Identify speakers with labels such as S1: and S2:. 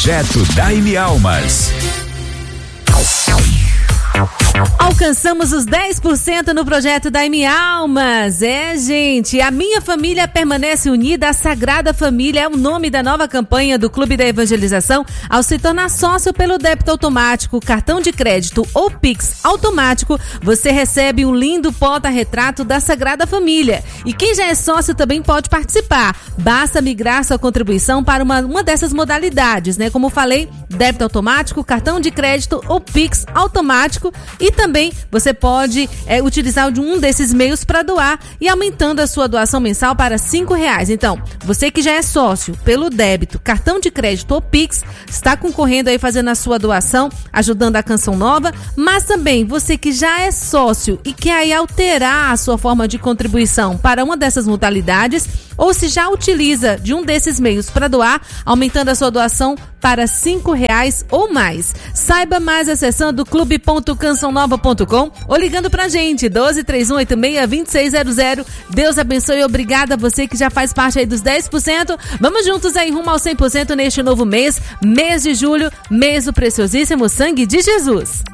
S1: Projeto Dai-me Almas.
S2: Alcançamos os 10% no projeto Dai-me Almas. Gente, a minha família permanece unida, a Sagrada Família é o nome da nova campanha do Clube da Evangelização. Ao se tornar sócio pelo débito automático, cartão de crédito ou Pix automático, você recebe um lindo porta-retrato da Sagrada Família. E quem já é sócio também pode participar. Basta migrar sua contribuição para uma dessas modalidades, né? Como falei, débito automático, cartão de crédito ou Pix automático. E também você pode utilizar um desses meios para doar e aumentando a sua doação mensal para R$5. Então, você que já é sócio pelo débito, cartão de crédito ou Pix, está concorrendo aí fazendo a sua doação, ajudando a Canção Nova, mas também você que já é sócio e quer aí alterar a sua forma de contribuição para uma dessas modalidades, ou se já utiliza de um desses meios para doar, aumentando a sua doação para R$5 ou mais. Saiba mais acessando clube.cançãonova.com ou ligando pra gente, 12-3186-2600. Deus abençoe e obrigada a você que já faz parte aí dos 10%. Vamos juntos aí rumo ao 100% neste novo mês de julho, mês do preciosíssimo sangue de Jesus.